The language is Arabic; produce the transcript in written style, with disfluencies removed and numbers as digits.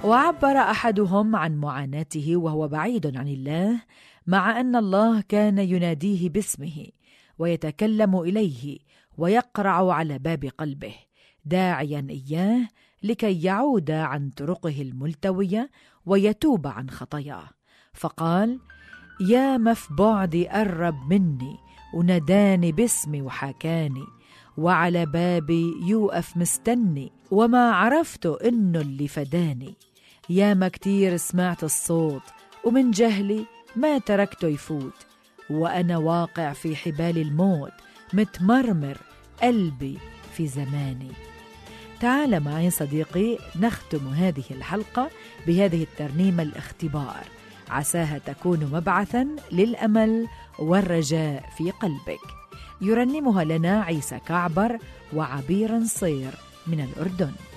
وعبر أحدهم عن معاناته وهو بعيد عن الله، مع أن الله كان يناديه باسمه ويتكلم إليه ويقرع على باب قلبه، داعيا إياه لكي يعود عن طرقه الملتوية ويتوب عن خطاياه. فقال: يا في بعدي قرب مني، وناداني باسمي وحكاني، وعلى بابي يوقف مستني، وما عرفته إنه اللي فداني. ياما كتير سمعت الصوت، ومن جهلي ما تركته يفوت، وأنا واقع في حبال الموت، متمرمر قلبي في زماني. تعال معي صديقي نختم هذه الحلقة بهذه الترنيمة الاختبار، عساها تكون مبعثا للأمل والرجاء في قلبك. يرنمها لنا عيسى كعبر وعبير نصير من الأردن.